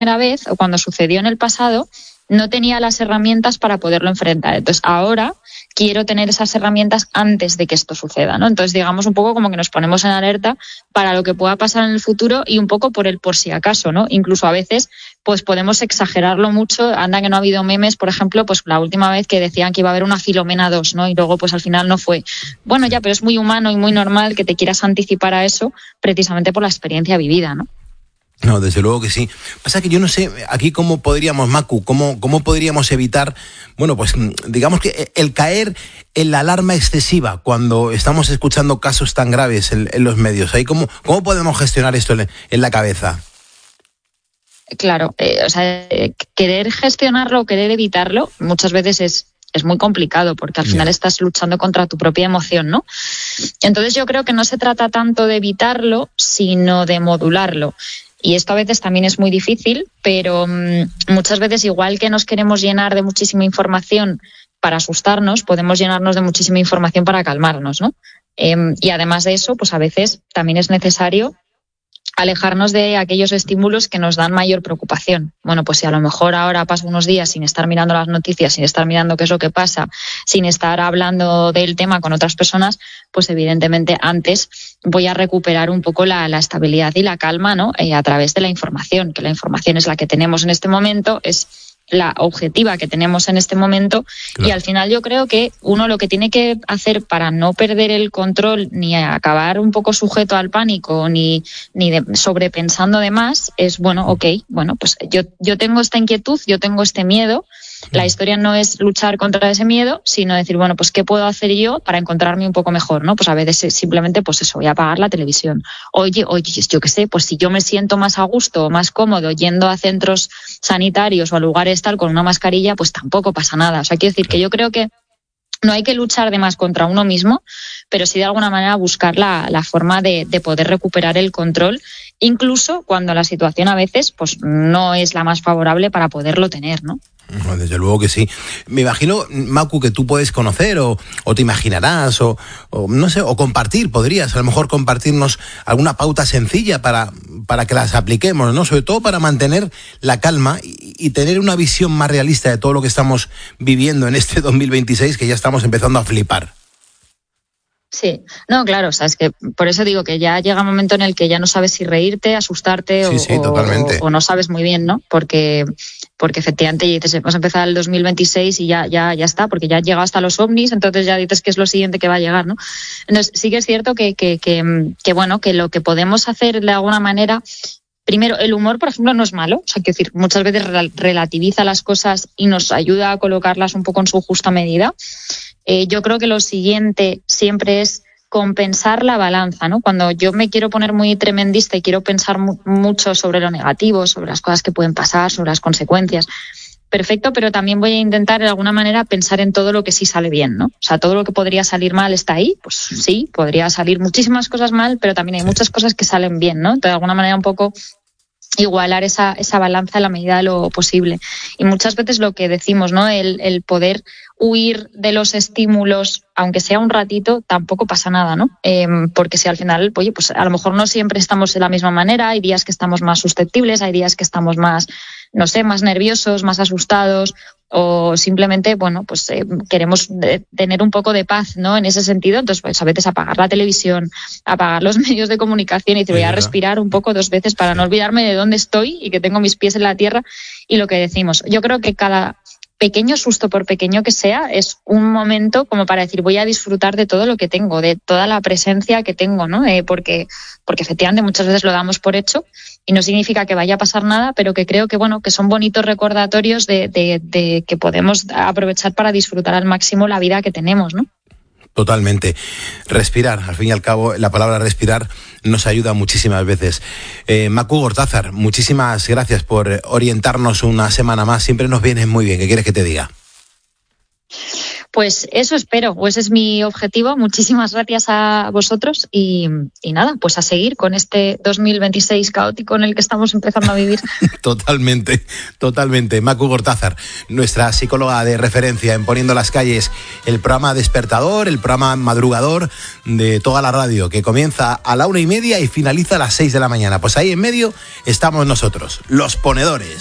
vez o cuando sucedió en el pasado, no tenía las herramientas para poderlo enfrentar. Entonces, ahora quiero tener esas herramientas antes de que esto suceda, ¿no? Entonces, digamos un poco como que nos ponemos en alerta para lo que pueda pasar en el futuro y un poco por el por si acaso, ¿no? Incluso a veces, pues podemos exagerarlo mucho. Anda que no ha habido memes, por ejemplo, pues la última vez que decían que iba a haber una Filomena 2, ¿no? Y luego, pues al final no fue. Bueno, ya, pero es muy humano y muy normal que te quieras anticipar a eso precisamente por la experiencia vivida, ¿no? No, desde luego que sí. Pasa que yo no sé aquí cómo podríamos, Macu, cómo podríamos evitar, bueno, pues digamos que el caer en la alarma excesiva cuando estamos escuchando casos tan graves en los medios. Ahí ¿cómo podemos gestionar esto en la cabeza? Claro, querer gestionarlo, querer evitarlo, muchas veces es muy complicado porque al final estás luchando contra tu propia emoción, ¿no? Entonces yo creo que no se trata tanto de evitarlo, sino de modularlo. Y esto a veces también es muy difícil, pero muchas veces, igual que nos queremos llenar de muchísima información para asustarnos, podemos llenarnos de muchísima información para calmarnos, ¿no? Y además de eso, pues a veces también es necesario alejarnos de aquellos estímulos que nos dan mayor preocupación. Bueno, pues si a lo mejor ahora paso unos días sin estar mirando las noticias, sin estar mirando qué es lo que pasa, sin estar hablando del tema con otras personas, pues evidentemente antes voy a recuperar un poco la estabilidad y la calma, ¿no? A través de la información, que la información es la que tenemos en este momento, es la objetiva que tenemos en este momento. Claro. Y al final yo creo que uno lo que tiene que hacer para no perder el control ni acabar un poco sujeto al pánico ni sobrepensando de más es, bueno, pues yo tengo esta inquietud, yo tengo este miedo. La historia no es luchar contra ese miedo, sino decir, bueno, pues ¿qué puedo hacer yo para encontrarme un poco mejor, ¿no? Pues a veces simplemente, pues eso, voy a apagar la televisión. Oye, yo qué sé, pues si yo me siento más a gusto, más cómodo yendo a centros sanitarios o a lugares tal con una mascarilla, pues tampoco pasa nada. O sea, quiero decir que yo creo que no hay que luchar de más contra uno mismo, pero sí de alguna manera buscar la forma de poder recuperar el control, incluso cuando la situación a veces pues no es la más favorable para poderlo tener, ¿no? Desde luego que sí. Me imagino, Macu, que tú puedes conocer o te imaginarás o no sé, o podrías a lo mejor compartirnos alguna pauta sencilla para que las apliquemos, ¿no? Sobre todo para mantener la calma y tener una visión más realista de todo lo que estamos viviendo en este 2026, que ya estamos empezando a flipar. Sí, no, claro, o sea, es que por eso digo que ya llega un momento en el que ya no sabes si reírte, asustarte o no sabes muy bien, ¿no? Porque efectivamente dices, hemos empezado el 2026 y ya está, porque ya han llegado hasta los ovnis, entonces ya dices que es lo siguiente que va a llegar, ¿no? Entonces sí que es cierto que bueno, que lo que podemos hacer de alguna manera. Primero, el humor, por ejemplo, no es malo. O sea, quiero decir, muchas veces relativiza las cosas y nos ayuda a colocarlas un poco en su justa medida. Yo creo que lo siguiente siempre es compensar la balanza, ¿no? Cuando yo me quiero poner muy tremendista y quiero pensar mucho sobre lo negativo, sobre las cosas que pueden pasar, sobre las consecuencias, perfecto, pero también voy a intentar de alguna manera pensar en todo lo que sí sale bien, ¿no? O sea, todo lo que podría salir mal está ahí, pues sí, podría salir muchísimas cosas mal, pero también hay muchas cosas que salen bien, ¿no? Entonces, de alguna manera un poco igualar esa balanza en la medida de lo posible. Y muchas veces lo que decimos, ¿no? El poder huir de los estímulos, aunque sea un ratito, tampoco pasa nada, ¿no? Porque si al final, oye, pues a lo mejor no siempre estamos de la misma manera, hay días que estamos más susceptibles, hay días que estamos más, no sé, más nerviosos, más asustados, o simplemente, bueno, pues queremos tener un poco de paz, ¿no? En ese sentido, entonces pues a veces apagar la televisión, apagar los medios de comunicación y te voy a respirar un poco 2 veces para no olvidarme de dónde estoy y que tengo mis pies en la tierra. Y lo que decimos, yo creo que cada pequeño susto, por pequeño que sea, es un momento como para decir voy a disfrutar de todo lo que tengo, de toda la presencia que tengo, ¿no? Porque efectivamente muchas veces lo damos por hecho y no significa que vaya a pasar nada, pero que creo que bueno, que son bonitos recordatorios de que podemos aprovechar para disfrutar al máximo la vida que tenemos, ¿no? Totalmente. Respirar, al fin y al cabo, la palabra respirar nos ayuda muchísimas veces. Macu Gortázar, muchísimas gracias por orientarnos una semana más. Siempre nos viene muy bien. ¿Qué quieres que te diga? Pues eso espero, pues es mi objetivo. Muchísimas gracias a vosotros y nada, pues a seguir con este 2026 caótico en el que estamos empezando a vivir. Totalmente. Macu Gortázar, nuestra psicóloga de referencia en Poniendo las Calles, el programa despertador, el programa madrugador de toda la radio, que comienza a la 1:30 y finaliza a las 6 de la mañana. Pues ahí en medio estamos nosotros, los ponedores.